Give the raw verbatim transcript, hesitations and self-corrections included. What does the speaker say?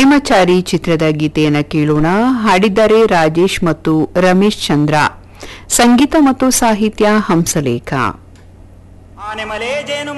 ಪ್ರೇಮಚಾರಿ ಚಿತ್ರದ ಗೀತೆಯನ್ನು ಕೇಳೋಣ. ಹಾಡಿದ್ದಾರೆ ರಾಜೇಶ್ ಮತ್ತು ರಮೇಶ್ ಚಂದ್ರ. ಸಂಗೀತ ಮತ್ತು ಸಾಹಿತ್ಯ ಹಂಸಲೇಖ.